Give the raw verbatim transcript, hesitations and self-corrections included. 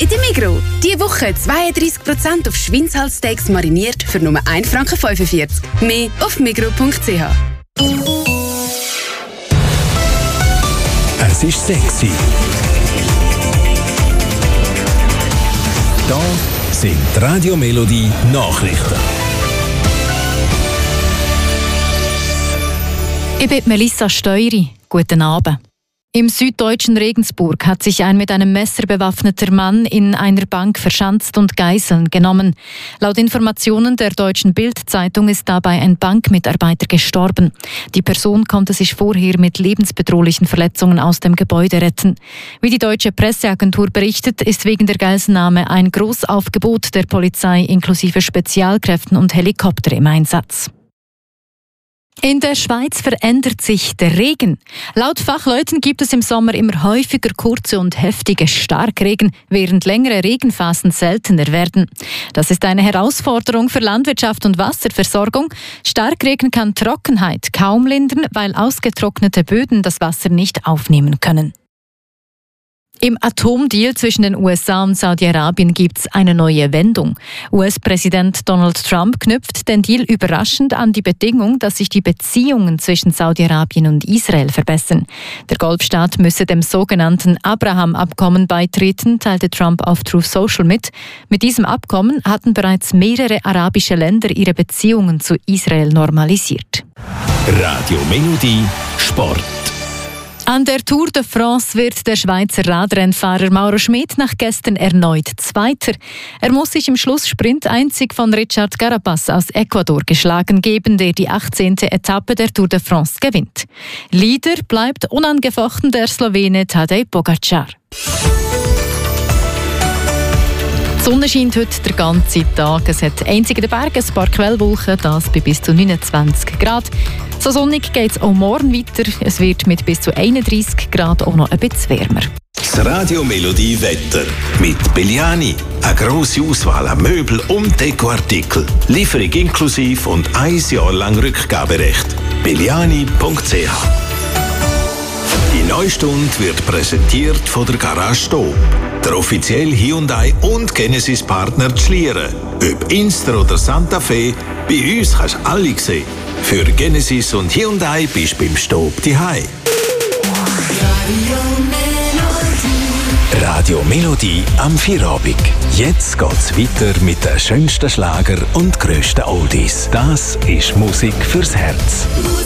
in der Migros. Diese Woche zweiunddreissig Prozent auf Schweinshalssteaks mariniert für nur ein Franken fünfundvierzig. Mehr auf migros punkt c h. Es ist sexy. Da sind die Radio Melodie Nachrichten. Ich bin Melissa Steury. Guten Abend. Im süddeutschen Regensburg hat sich ein mit einem Messer bewaffneter Mann in einer Bank verschanzt und Geiseln genommen. Laut Informationen der Deutschen Bild-Zeitung ist dabei ein Bankmitarbeiter gestorben. Die Person konnte sich vorher mit lebensbedrohlichen Verletzungen aus dem Gebäude retten. Wie die deutsche Presseagentur berichtet, ist wegen der Geiselnahme ein Großaufgebot der Polizei inklusive Spezialkräften und Helikopter im Einsatz. In der Schweiz verändert sich der Regen. Laut Fachleuten gibt es im Sommer immer häufiger kurze und heftige Starkregen, während längere Regenphasen seltener werden. Das ist eine Herausforderung für Landwirtschaft und Wasserversorgung. Starkregen kann Trockenheit kaum lindern, weil ausgetrocknete Böden das Wasser nicht aufnehmen können. Im Atomdeal zwischen den U S A und Saudi-Arabien gibt es eine neue Wendung. U S-Präsident Donald Trump knüpft den Deal überraschend an die Bedingung, dass sich die Beziehungen zwischen Saudi-Arabien und Israel verbessern. Der Golfstaat müsse dem sogenannten Abraham-Abkommen beitreten, teilte Trump auf Truth Social mit. Mit diesem Abkommen hatten bereits mehrere arabische Länder ihre Beziehungen zu Israel normalisiert. Radio Melodie Sport. An der Tour de France wird der Schweizer Radrennfahrer Mauro Schmid nach gestern erneut Zweiter. Er muss sich im Schlusssprint einzig von Richard Carapaz aus Ecuador geschlagen geben, der die achtzehnte Etappe der Tour de France gewinnt. Leader bleibt unangefochten der Slowene Tadej Pogacar. Die Sonne scheint heute den ganzen Tag. Es hat einzig in den Bergen ein paar Quellwolken, das bei bis zu neunundzwanzig Grad. So sonnig geht es auch morgen weiter. Es wird mit bis zu einunddreissig Grad auch noch ein bisschen wärmer. Das Radio Melodie Wetter mit Belliani. Eine grosse Auswahl an Möbel und Dekoartikel. Lieferung inklusive und ein Jahr lang Rückgaberecht. belliani punkt c h. Die Neustunde wird präsentiert von der Garage Stob, der offizielle Hyundai und Genesis Partner Schlieren. Ob Inster oder Santa Fe, bei uns kannst du alle sehen. Für Genesis und Hyundai bist du beim Stob daheim. Radio Melodie am Feierabend. Jetzt geht's weiter mit den schönsten Schlager und grössten Oldies. Das ist Musik fürs Herz.